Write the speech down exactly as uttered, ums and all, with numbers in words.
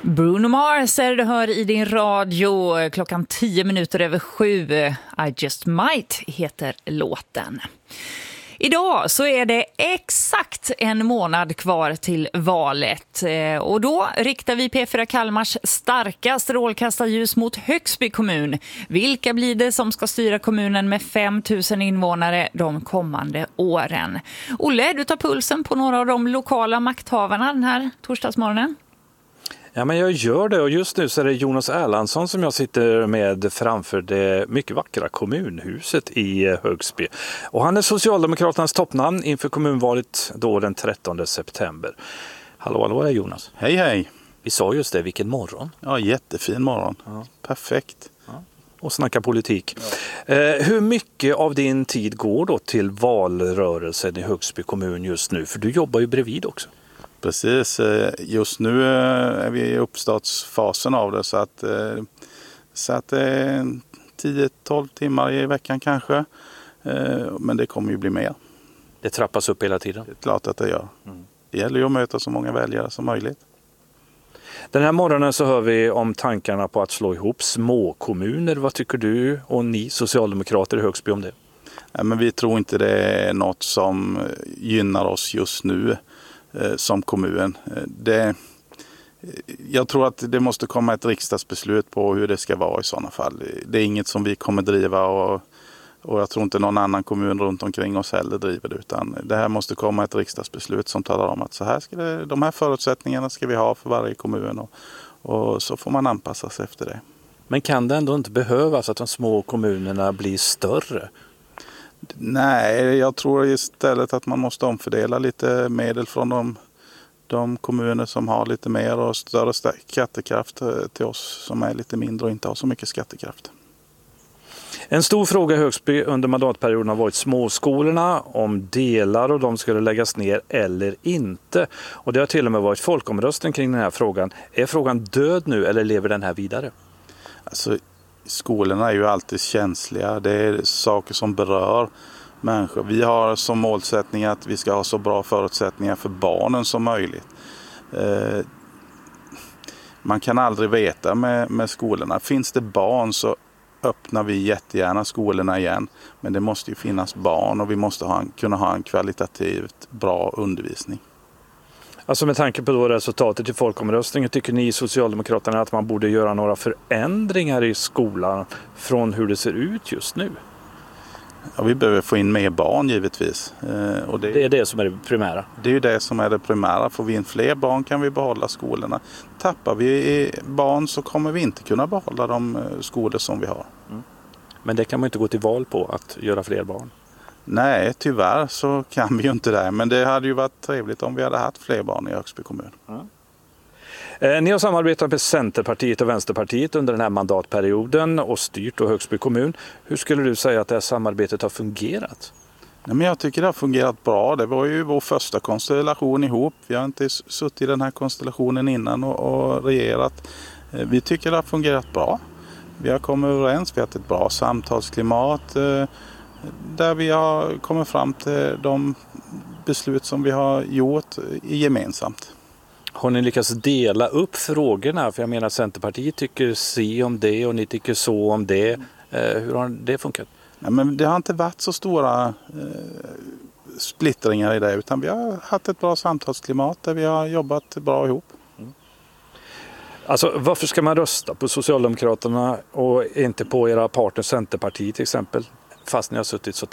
Bruno Mars är det hör i din radio klockan tio minuter över sju. I Just Might heter låten. Idag så är det exakt en månad kvar till valet och då riktar vi P fyra Kalmars starka strålkastarljus mot Högsby kommun. Vilka blir det som ska styra kommunen med fem tusen invånare de kommande åren? Olle, du tar pulsen på några av de lokala makthavarna den här torsdagsmorgonen. Ja, men jag gör det och just nu så är det Jonas Erlandsson som jag sitter med framför det mycket vackra kommunhuset i Högsby. Och han är Socialdemokraternas toppnamn inför kommunvalet då den trettonde september. Hallå, hallå där Jonas. Hej, hej. Vi sa just det, vilken morgon. Ja, jättefin morgon. Ja. Perfekt. Ja. Och snacka politik. Ja. Eh, hur mycket av din tid går då till valrörelsen i Högsby kommun just nu? För du jobbar ju bredvid också. Precis, just nu är vi i uppstartsfasen av det så att, så att det är tio tolv timmar i veckan kanske, men det kommer ju bli mer. Det trappas upp hela tiden? Det är klart att det gör. Mm. Det gäller ju att möta så många väljare som möjligt. Den här morgonen så hör vi om tankarna på att slå ihop små kommuner. Vad tycker du och ni socialdemokrater i Högsby om det? Ja, men vi tror inte det är något som gynnar oss just nu som kommun. Det, jag tror att det måste komma ett riksdagsbeslut på hur det ska vara i sådana fall. Det är inget som vi kommer driva och, och jag tror inte någon annan kommun runt omkring oss heller driver det, utan det här måste komma ett riksdagsbeslut som talar om att så här ska det, de här förutsättningarna ska vi ha för varje kommun och, och så får man anpassa sig efter det. Men kan det ändå inte behövas att de små kommunerna blir större? Nej, jag tror istället att man måste omfördela lite medel från de, de kommuner som har lite mer och större skattekraft till oss som är lite mindre och inte har så mycket skattekraft. En stor fråga i Högsby under mandatperioden har varit småskolorna, om delar och de skulle läggas ner eller inte. Och det har till och med varit folkomröstning kring den här frågan. Är frågan död nu eller lever den här vidare? Alltså, skolorna är ju alltid känsliga. Det är saker som berör människor. Vi har som målsättning att vi ska ha så bra förutsättningar för barnen som möjligt. Eh, man kan aldrig veta med, med skolorna. Finns det barn så öppnar vi jättegärna skolorna igen. Men det måste ju finnas barn och vi måste ha en, kunna ha en kvalitativt bra undervisning. Alltså med tanke på då resultatet i folkomröstningen, tycker ni Socialdemokraterna att man borde göra några förändringar i skolan från hur det ser ut just nu? Ja, vi behöver få in mer barn givetvis. Eh, och det, det är det som är det primära? Det är ju det som är det primära. Får vi in fler barn kan vi behålla skolorna. Tappar vi barn så kommer vi inte kunna behålla de skolor som vi har. Mm. Men det kan man inte gå till val på, att göra fler barn? Nej, tyvärr så kan vi ju inte det. Men det hade ju varit trevligt om vi hade haft fler barn i Högsby kommun. Mm. Eh, ni har samarbetat med Centerpartiet och Vänsterpartiet under den här mandatperioden och styrt då Högsby kommun. Hur skulle du säga att det här samarbetet har fungerat? Nej, men jag tycker det har fungerat bra. Det var ju vår första konstellation ihop. Vi har inte suttit i den här konstellationen innan och, och regerat. Eh, vi tycker det har fungerat bra. Vi har kommit överens, vi har haft ett bra samtalsklimat. Eh, där vi har kommit fram till de beslut som vi har gjort gemensamt. Har ni lyckats dela upp frågorna? För jag menar Centerpartiet tycker si om det och ni tycker så om det. Eh, hur har det funkat? Ja, men det har inte varit så stora eh, splittringar i det, utan vi har haft ett bra samtalsklimat där vi har jobbat bra ihop. Mm. Alltså varför ska man rösta på Socialdemokraterna och inte på era partner Centerpartiet till exempel? Fast ni har suttit så